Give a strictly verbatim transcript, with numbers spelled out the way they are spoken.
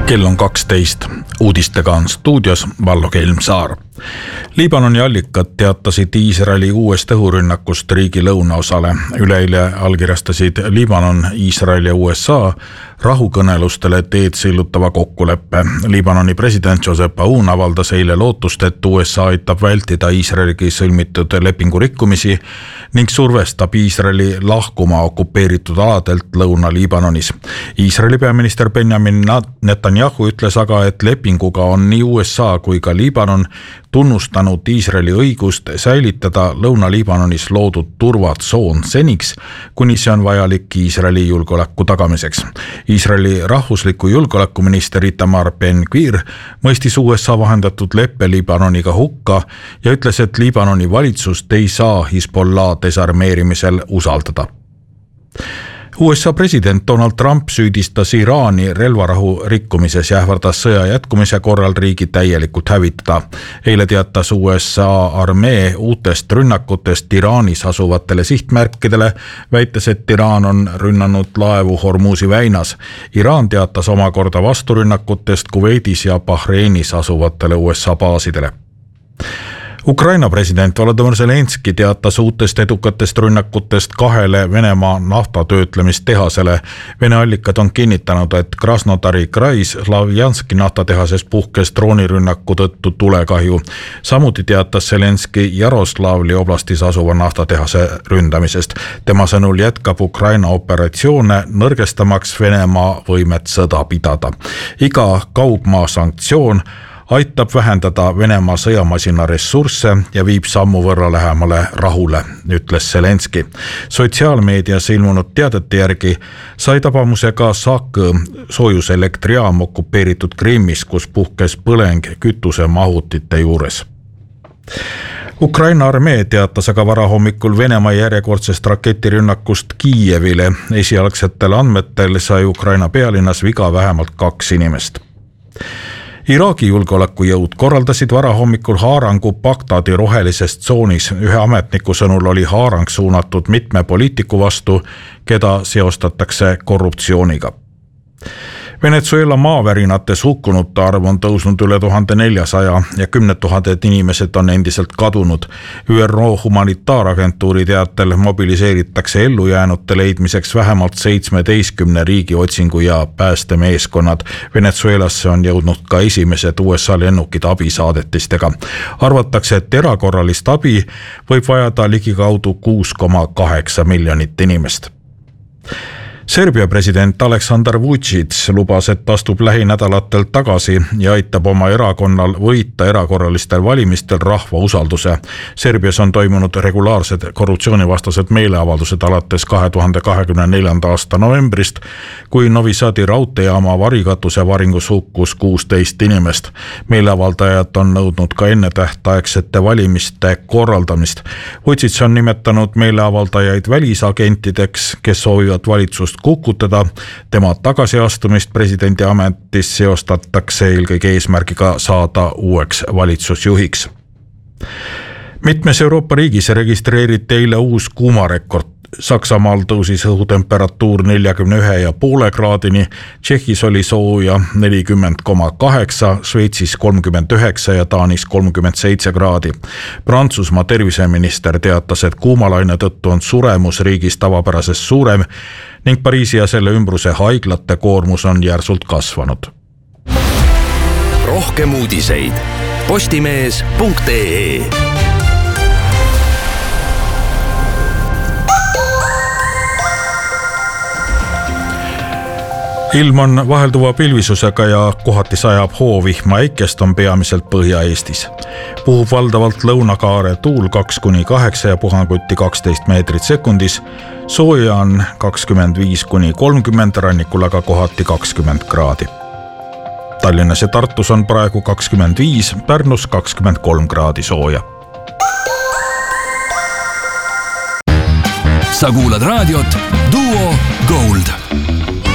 Kell on kaksteist. Uudistega on stuudios Vallo Kelmsaar. Liibanoni allikad teatasid Iisraeli uuest õhurünnakust riigi lõunaosale. Üleeile allkirjastasid Liibanon, Iisrael ja U S A rahukõnelustele teed sillutava kokkuleppe. Liibanoni president Joseph Aoun avaldas eile lootust, et U S A aitab vältida Iisraeliga sõlmitud lepingu rikkumisi ning survestab Iisraeli lahkuma okupeeritud aladelt Lõuna-Liibanonis. Iisraeli peaminister Benjamin Netanyahu ütles aga, et lepinguga on nii U S A kui ka Liibanon tunnustanud Iisraeli õigust säilitada Lõuna-Liibanonis loodud turvatsoon seniks, kuni see on vajalik Iisraeli julgeoleku tagamiseks. Iisraeli rahvusliku julgeolekuminister Itamar Ben-Gvir mõistis U S A vahendatud leppe Liibanoniga hukka ja ütles, et Liibanoni valitsust ei saa Hezbollah desarmeerimisel usaldada. U S A president Donald Trump süüdistas Iraani relvarahu rikkumises ja ähvardas sõja jätkumise korral riigi täielikult hävitada. Eile teatas U S A armee uutest rünnakutest Iraanis asuvatele sihtmärkidele, väites, et Iraan on rünnanud laevu Hormuzi väinas. Iraan teatas omakorda vasturünnakutest Kuveidis ja Bahreinis asuvatele U S A baasidele. Ukraina president Volodymyr Zelenski teatas uutest edukatest rünnakutest kahele Venemaa naftatöötlemistehasele. Vene allikad on kinnitanud, et Krasnodari Krais Slavjanski naftatehases puhkes droonirünnaku tõttu tulekahju. Samuti teatas Zelenski Jaroslavli oblastis asuva naftatehase ründamisest. Tema sõnul jätkab Ukraina operatsioone nõrgestamaks Venemaa võimet sõda pidada. Iga kaugmaa sanktsioon aitab vähendada Venemaa sõjamasina ressursse ja viib sammu võrra lähemale rahule, ütles Zelenski. Sotsiaalmeedias ilmunud teadete järgi sai tabamuse ka Sakõ soojuselektrijaam okupeeritud Krimmis, kus puhkes põleng kütusemahutite juures. Ukraina armee teatas aga varahommikul Venemaa järjekordsest raketirünnakust Kiievile. Esialgsetel andmetel sai Ukraina pealinnas viga vähemalt kaks inimest. Iraagi julgeolekujõud korraldasid varahommikul haarangu Bagdadi rohelises tsoonis. Ühe ametniku sõnul oli haarang suunatud mitme poliitiku vastu, keda seostatakse korruptsiooniga. Venezuela maavärinates hukkunute arv on tõusnud üle tuhande neljasaja ja kümned tuhanded inimesed on endiselt kadunud. Ü R O humanitaaragentuuri teatel mobiliseeritakse ellujäänute leidmiseks vähemalt seitsmeteistkümne riigi otsingu ja päästemeeskonnad. Venezuelasse on jõudnud ka esimesed U S A lennukid abisaadetistega. Arvatakse, et erakorralist abi võib vajada ligikaudu kuus koma kaheksa miljonit inimest. Serbia president Aleksandar Vučić lubas, et astub lähinädalatel tagasi ja aitab oma erakonnal võita erakorralistel valimistel rahva usalduse. Serbias on toimunud regulaarsed korruptsioonivastased meeleavaldused alates kahe tuhande kahekümne neljanda aasta novembrist, kui Novi Sadi raudteejaama varikatuse varingus hukkus kuusteist inimest. Meeleavaldajad on nõudnud ka ennetähtaegsete valimiste korraldamist. Vučić on nimetanud meeleavaldajaid välisagentideks, kes soovivad valitsust kukutada. Tema tagasiastumist presidendi ametis seostatakse eelkõige eesmärgiga saada uueks valitsusjuhiks. Mitmes Euroopa riigis registreeriti eile uus kuumarekord. Saksamaal tõusis õhutemperatuur neljakümne ühe ja poole kraadini, Tšehhis oli sooja nelikümmend koma kaheksa, Šveitsis kolmkümmend üheksa ja Taanis kolmkümmend seitse kraadi. Prantsusmaa terviseminister teatas, et kuumalaine tõttu on suremus riigis tavapärasest suurem ning Pariisi ja selle ümbruse haiglate koormus on järsult kasvanud. Rohkem uudiseid postimees punkt ee. Ilm on vahelduva pilvisusega ja kohati sajab hoovihma, äikest on peamiselt Põhja-Eestis. Puhub valdavalt lõunakaare tuul kaks kuni kaheksa ja puhanguti kaksteist meetrit sekundis. Sooja on kakskümmend viis kuni kolmkümmend, rannikul aga kohati kakskümmend kraadi. Tallinnas ja Tartus on praegu kakskümmend viis, Pärnus kakskümmend kolm kraadi sooja. Sa kuulad raadiot Duo Gold.